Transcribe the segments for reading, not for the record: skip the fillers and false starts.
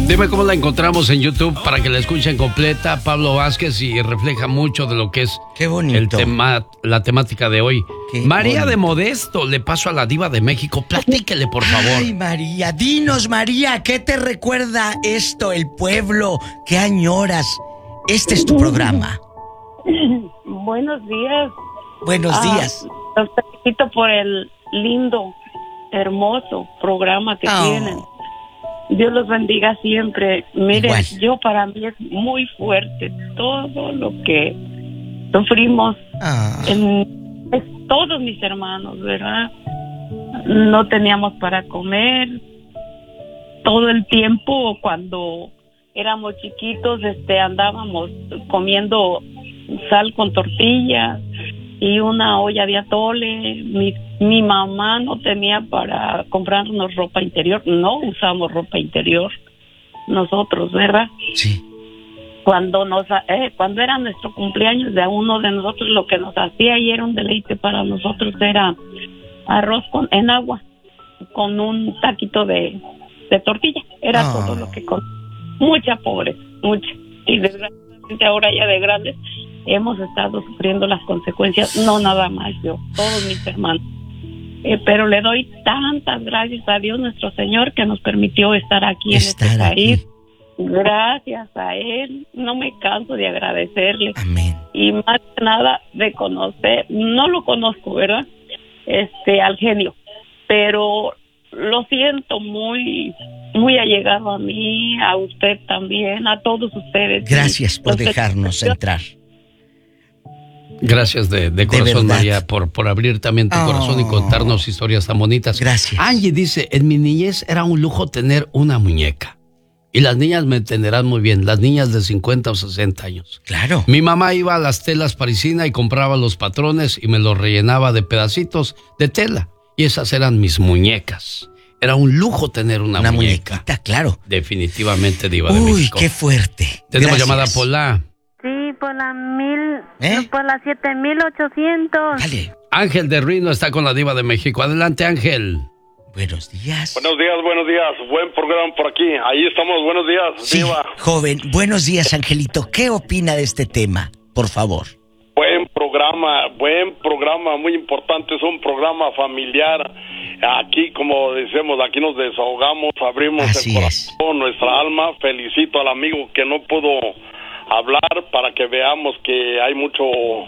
Dime cómo la encontramos en YouTube para que la escuchen completa, Pablo Vázquez, y refleja mucho de lo que es Qué bonito. la temática de hoy. Qué María bonito. de Modesto, le paso a la diva de México. Platíquele, por favor. Ay, María, dinos, María, ¿qué te recuerda esto, el pueblo? ¿Qué añoras? Este es tu programa. Buenos días. Buenos días. Los felicito por el lindo, hermoso programa que tienen. Dios los bendiga siempre. Miren, Igual. para mí es muy fuerte todo lo que sufrimos todos mis hermanos, ¿verdad? No teníamos para comer. Todo el tiempo cuando éramos chiquitos, andábamos comiendo sal con tortilla y una olla de atole. Mi mamá no tenía para comprarnos ropa interior. No usamos ropa interior nosotros, ¿verdad? Sí. Cuando era nuestro cumpleaños de uno de nosotros, lo que nos hacía y era un deleite para nosotros era arroz en agua con un taquito de tortilla. Era todo lo que mucha pobreza, mucha. Y desgraciadamente ahora ya de grandes hemos estado sufriendo las consecuencias, no nada más yo, todos mis hermanos. Pero le doy tantas gracias a Dios nuestro Señor que nos permitió estar aquí en este país. Gracias a Él, no me canso de agradecerle. Amén. Y más que nada de conocer, no lo conozco, ¿verdad? Al genio, pero lo siento muy, muy allegado a mí, a usted también, a todos ustedes. Gracias por dejarnos entrar. Gracias de corazón, María, por abrir también tu corazón y contarnos historias tan bonitas. Gracias. Angie dice, en mi niñez era un lujo tener una muñeca. Y las niñas me entenderán muy bien, las niñas de 50 o 60 años. Claro. Mi mamá iba a las telas parisina y compraba los patrones y me los rellenaba de pedacitos de tela. Y esas eran mis muñecas. Era un lujo tener una muñequita, claro. Definitivamente, diva de México. Uy, qué fuerte. Tenemos Gracias. llamada Pola. Sí, por la 7800. Dale. Ángel de Rino está con la diva de México. Adelante, Ángel. Buenos días. Buenos días. Buen programa por aquí. Ahí estamos. Buenos días, sí, diva. Joven, buenos días, Angelito. ¿Qué opina de este tema, por favor? Buen programa, muy importante. Es un programa familiar. Aquí, como decimos, aquí nos desahogamos, abrimos el corazón, nuestra alma. Felicito al amigo que no pudo hablar para que veamos que hay mucho...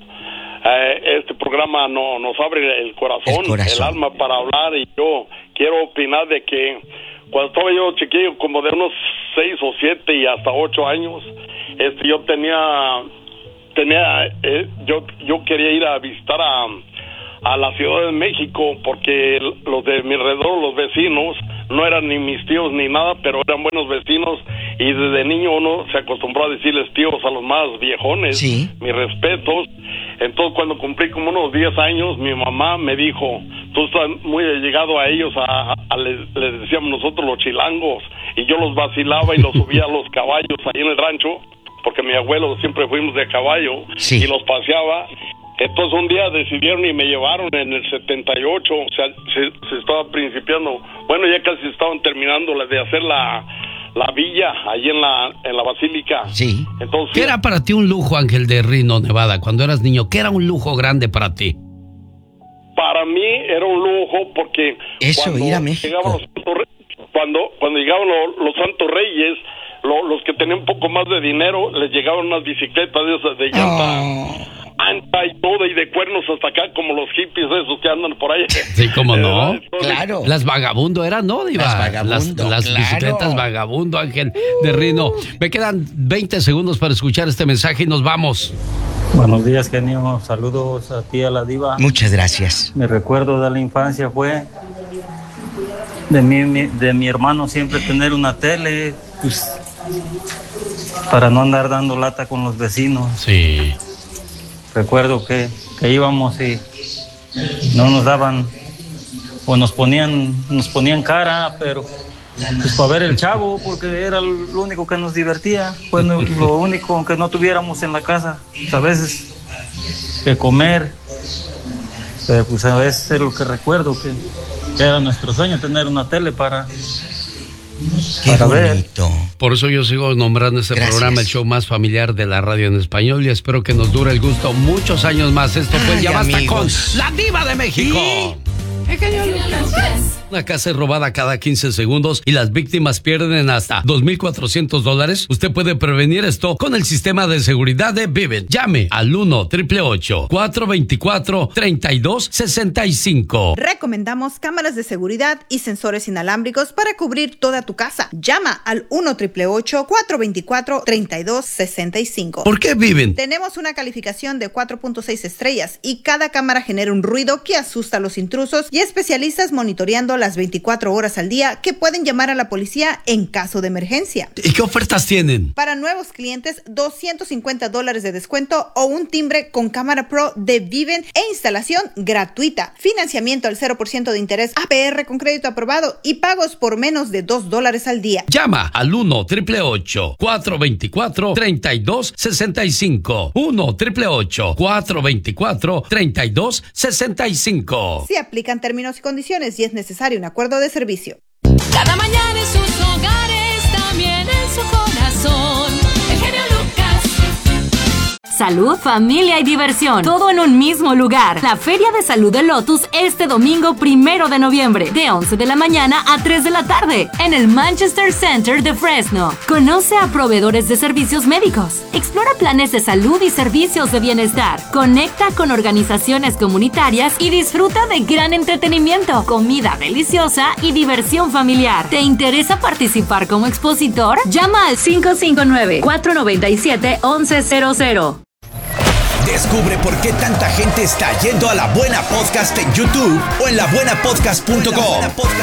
este programa nos abre el corazón, el alma para hablar. Y yo quiero opinar de que cuando estaba yo chiquillo, como de unos 6 o 7 y hasta 8 años, yo yo quería ir a visitar a la Ciudad de México, porque los de mi alrededor, los vecinos, no eran ni mis tíos ni nada, pero eran buenos vecinos, y desde niño uno se acostumbró a decirles tíos a los más viejones. Sí. Mis respetos. Entonces, cuando cumplí como unos 10 años, mi mamá me dijo, tú estás muy allegado a ellos, les decíamos nosotros los chilangos, y yo los vacilaba y los subía a los caballos ahí en el rancho, porque mi abuelo siempre fuimos de caballo, y los paseaba. Entonces un día decidieron y me llevaron en el 78, o sea, se estaba principiando, bueno, ya casi estaban terminando de hacer la villa ahí en la basílica. Sí. Entonces, ¿qué era para ti un lujo, Ángel de Reno, Nevada, cuando eras niño? ¿Qué era un lujo grande para ti? Para mí era un lujo porque ir a México. Cuando llegaban los Santos Reyes, los que tenían un poco más de dinero, les llegaban unas bicicletas de esas de llanta ancha y todo, y de cuernos hasta acá, como los hippies esos que andan por ahí. Sí, ¿cómo no? Entonces, claro. Las vagabundo eran, ¿no, diva? Las claro. bicicletas vagabundo, Ángel de Reno. Me quedan 20 segundos para escuchar este mensaje y nos vamos. Buenos días, genio. Saludos a ti, a la diva. Muchas gracias. Mi recuerdo de la infancia fue de mi hermano siempre tener una tele, pues, para no andar dando lata con los vecinos. Sí. Recuerdo que íbamos y no nos daban, o nos ponían cara, pero pues para ver el Chavo, porque era lo único que nos divertía, fue lo único que no tuviéramos en la casa, pues a veces que comer, pero pues a veces es lo que recuerdo, que era nuestro sueño tener una tele para Qué ver. bonito. Por eso yo sigo nombrando este programa el show más familiar de la radio en español y espero que nos dure el gusto muchos años más. Esto fue Ya Basta con la Diva de México. Una casa es robada cada 15 segundos y las víctimas pierden hasta $2,400. Usted puede prevenir esto con el sistema de seguridad de Vivint. Llame al 1-888-424-3265. Recomendamos cámaras de seguridad y sensores inalámbricos para cubrir toda tu casa. Llama al 1-888-424-3265. ¿Por qué Vivint? Tenemos una calificación de 4.6 estrellas y cada cámara genera un ruido que asusta a los intrusos y especialistas monitoreando las 24 horas al día que pueden llamar a la policía en caso de emergencia. ¿Y qué ofertas tienen? Para nuevos clientes, $250 de descuento o un timbre con cámara pro de Vivint e instalación gratuita. Financiamiento al 0% de interés APR con crédito aprobado y pagos por menos de $2 al día. Llama al 1-888-424-3265. 1-888-424-3265. Se aplican términos y condiciones y es necesario un acuerdo de servicio. Cada mañana en sus hogares, también en su corazón. El genio Lucas. Salud, familia y diversión, todo en un mismo lugar. La Feria de Salud de Lotus este domingo 1 de noviembre, de 11 de la mañana a 3 de la tarde, en el Manchester Center de Fresno. Conoce a proveedores de servicios médicos, explora planes de salud y servicios de bienestar, conecta con organizaciones comunitarias y disfruta de gran entretenimiento, comida deliciosa y diversión familiar. ¿Te interesa participar como expositor? Llama al 559-497-1100. Descubre por qué tanta gente está yendo a La Buena Podcast en YouTube o en labuenapodcast.com.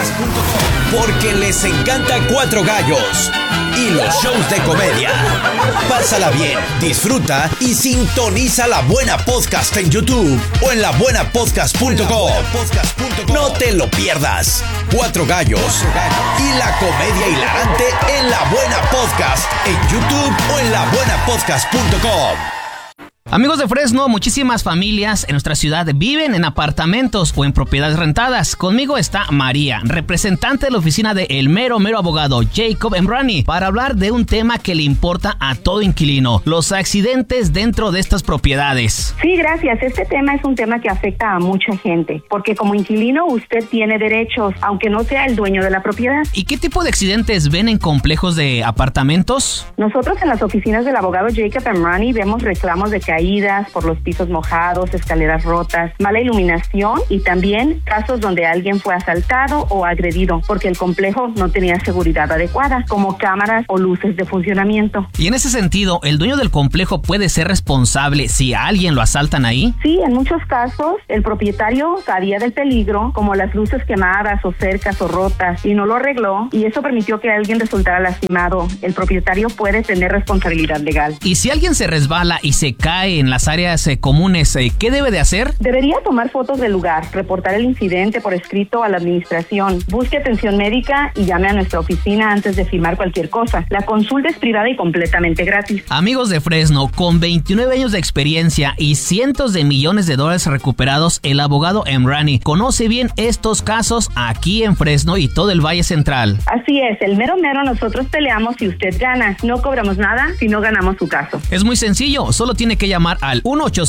Porque les encanta Cuatro Gallos y los shows de comedia. Pásala bien, disfruta y sintoniza La Buena Podcast en YouTube o en labuenapodcast.com. No te lo pierdas. Cuatro Gallos y la comedia hilarante en La Buena Podcast en YouTube o en labuenapodcast.com. Amigos de Fresno, muchísimas familias en nuestra ciudad viven en apartamentos o en propiedades rentadas. Conmigo está María, representante de la oficina de el mero abogado Jacob Emrani, para hablar de un tema que le importa a todo inquilino, los accidentes dentro de estas propiedades. Sí, gracias. Este tema es un tema que afecta a mucha gente, porque como inquilino usted tiene derechos, aunque no sea el dueño de la propiedad. ¿Y qué tipo de accidentes ven en complejos de apartamentos? Nosotros en las oficinas del abogado Jacob Emrani vemos reclamos de caídas por los pisos mojados, escaleras rotas, mala iluminación y también casos donde alguien fue asaltado o agredido porque el complejo no tenía seguridad adecuada, como cámaras o luces de funcionamiento. Y en ese sentido, ¿el dueño del complejo puede ser responsable si a alguien lo asaltan ahí? Sí, en muchos casos el propietario sabía del peligro, como las luces quemadas o cercas o rotas, y no lo arregló, y eso permitió que alguien resultara lastimado. El propietario puede tener responsabilidad legal. ¿Y si alguien se resbala y se cae en las áreas comunes, qué debe de hacer? Debería tomar fotos del lugar, reportar el incidente por escrito a la administración, busque atención médica y llame a nuestra oficina antes de firmar cualquier cosa. La consulta es privada y completamente gratis. Amigos de Fresno, con 29 años de experiencia y cientos de millones de dólares recuperados, el abogado Emrani conoce bien estos casos aquí en Fresno y todo el Valle Central. Así es, el mero nosotros peleamos y usted gana. No cobramos nada si no ganamos su caso. Es muy sencillo, solo tiene que llamar al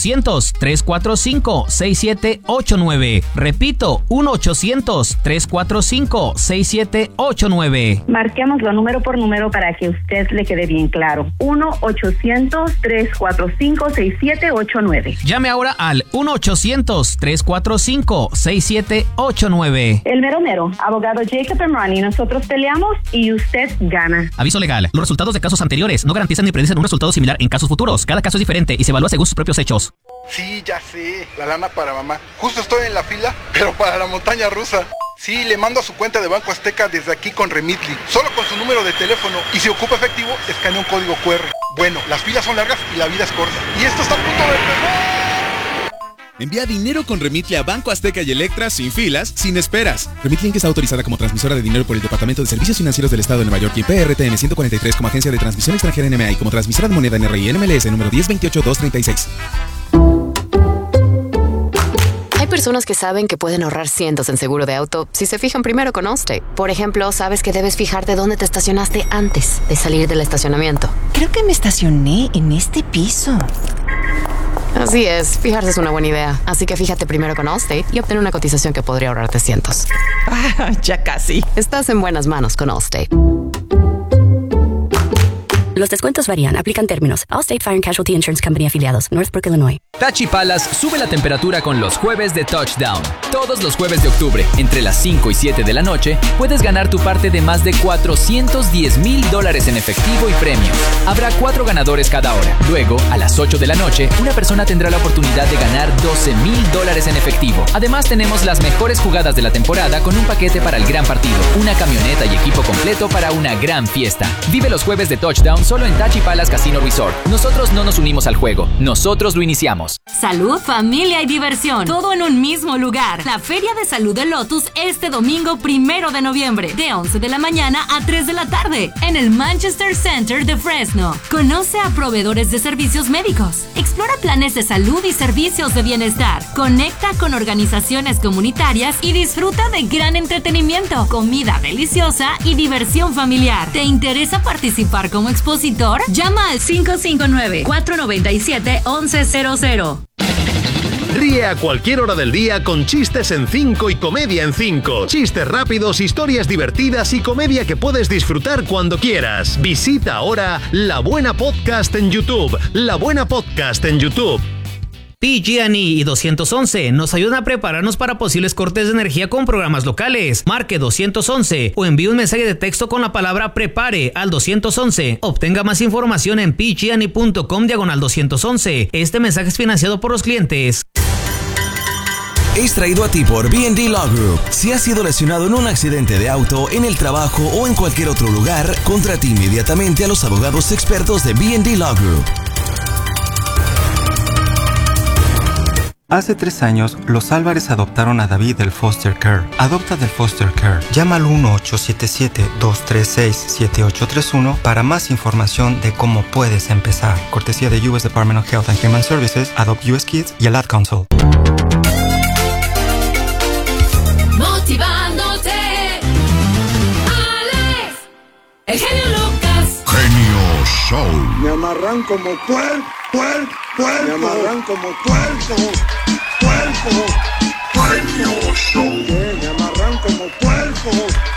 1-800-345-6789. Repito, 1-800-345-6789. Marquémoslo número por número para que usted le quede bien claro. 1-800-345-6789. Llame ahora al 1-800-345-6789. El mero, abogado Jacob Emrani, nosotros peleamos y usted gana. Aviso legal, los resultados de casos anteriores no garantizan ni predicen un resultado similar en casos futuros. Cada caso es diferente y se evalúa según sus propios hechos. Sí, ya sé, la lana para mamá. Justo estoy en la fila, pero para la montaña rusa. Sí, le mando a su cuenta de Banco Azteca desde aquí con Remitly, solo con su número de teléfono, y si ocupa efectivo, escanea un código QR. Bueno, las filas son largas y la vida es corta. Y esto está a punto de empezar. Envía dinero con Remitly a Banco Azteca y Electra sin filas, sin esperas. Remitly Inc. está autorizada como transmisora de dinero por el Departamento de Servicios Financieros del Estado de Nueva York y PRTN 143 como agencia de transmisión extranjera NMA y como transmisora de moneda NRI NMLS número 1028236. personas que saben que pueden ahorrar cientos en seguro de auto si se fijan primero con Allstate. Por ejemplo, sabes que debes fijarte dónde te estacionaste antes de salir del estacionamiento. Creo que me estacioné en este piso. Así es, fijarse es una buena idea. Así que fíjate primero con Allstate y obtén una cotización que podría ahorrarte cientos. Ya casi. Estás en buenas manos con Allstate. Los descuentos varían, aplican términos. Allstate Fire and Casualty Insurance Company afiliados, Northbrook, Illinois. Tachi Palace sube la temperatura con los jueves de Touchdown. Todos los jueves de octubre, entre las 5 y 7 de la noche, puedes ganar tu parte de más de $410,000 en efectivo y premios. Habrá 4 ganadores cada hora. Luego, a las 8 de la noche, una persona tendrá la oportunidad de ganar $12,000 en efectivo. Además, tenemos las mejores jugadas de la temporada con un paquete para el gran partido, una camioneta y equipo completo para una gran fiesta. Vive los jueves de Touchdown solo en Tachi Palace Casino Resort. Nosotros no nos unimos al juego, nosotros lo iniciamos. Salud, familia y diversión, todo en un mismo lugar. La Feria de Salud de Lotus este domingo 1 de noviembre, de 11 de la mañana a 3 de la tarde, en el Manchester Center de Fresno. Conoce a proveedores de servicios médicos, explora planes de salud y servicios de bienestar, conecta con organizaciones comunitarias y disfruta de gran entretenimiento, comida deliciosa y diversión familiar. ¿Te interesa participar como expositor? Llama al 559-497-1100. Ríe a cualquier hora del día con Chistes en 5 y Comedia en 5. Chistes rápidos, historias divertidas y comedia que puedes disfrutar cuando quieras. Visita ahora La Buena Podcast en YouTube. La Buena Podcast en YouTube. PG&E y 211 nos ayudan a prepararnos para posibles cortes de energía con programas locales. Marque 211 o envíe un mensaje de texto con la palabra prepare al 211. Obtenga más información en pgne.com/211. Este mensaje es financiado por los clientes. Es traído a ti por B&D Law Group. Si has sido lesionado en un accidente de auto, en el trabajo o en cualquier otro lugar, contrate inmediatamente a los abogados expertos de B&D Law Group. Hace 3 años, los Álvarez adoptaron a David del Foster Care. Adopta del Foster Care. Llama al 1-877-236-7831 para más información de cómo puedes empezar. Cortesía de US Department of Health and Human Services, Adopt US Kids y el Ad Council. Motivándote, Alex, el genio Lucas. Genio Show. Me amarran como puerco. Me amarran como puerco. Genio Show. Me amarran como puerco.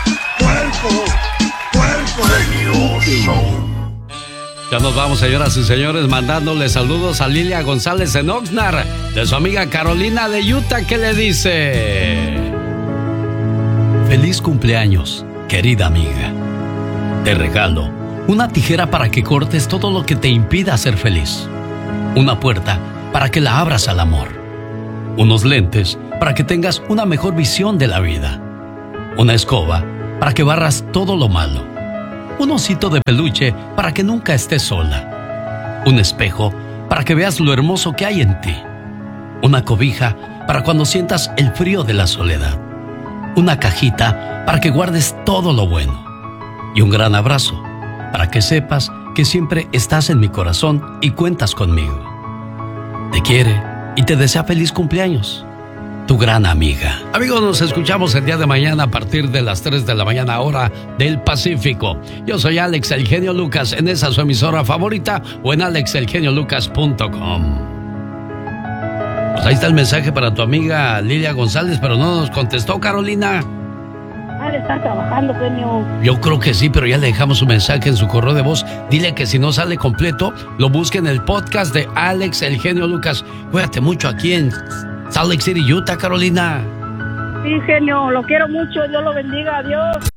Genio Show. Ya nos vamos, señoras y señores, mandándole saludos a Lilia González en Oxnard, de su amiga Carolina de Utah, que le dice: feliz cumpleaños, querida amiga. Te regalo una tijera para que cortes todo lo que te impida ser feliz, una puerta para que la abras al amor, unos lentes para que tengas una mejor visión de la vida, una escoba para que barras todo lo malo, un osito de peluche para que nunca estés sola, un espejo para que veas lo hermoso que hay en ti, una cobija para cuando sientas el frío de la soledad, una cajita para que guardes todo lo bueno y un gran abrazo para que sepas que siempre estás en mi corazón y cuentas conmigo. Te quiere y te desea feliz cumpleaños, tu gran amiga. Amigos, nos escuchamos el día de mañana a partir de las 3 de la mañana, hora del Pacífico. Yo soy Alex El Genio Lucas, en esa su emisora favorita o en alexelgeniolucas.com. Pues ahí está el mensaje para tu amiga Lilia González, pero no nos contestó, Carolina. Está trabajando, genio. Yo creo que sí, pero ya le dejamos un mensaje en su correo de voz. Dile que si no sale completo, lo busque en el podcast de Alex El Genio Lucas. Cuídate mucho aquí en Salt Lake City, Utah, Carolina. Sí, genio, lo quiero mucho. Dios lo bendiga. Adiós.